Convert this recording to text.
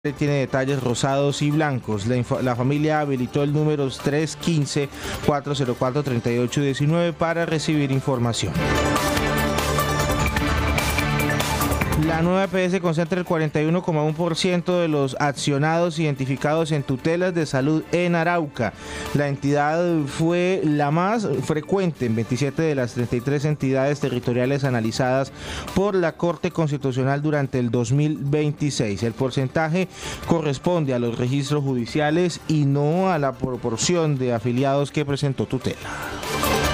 Tiene detalles rosados y blancos. La familia habilitó el número 315-404-3819 para recibir información. La nueva EPS concentra el 41,1% de los accionados identificados en tutelas de salud en Arauca. La entidad fue la más frecuente en 27 de las 33 entidades territoriales analizadas por la Corte Constitucional durante el 2026. El porcentaje corresponde a los registros judiciales y no a la proporción de afiliados que presentó tutela.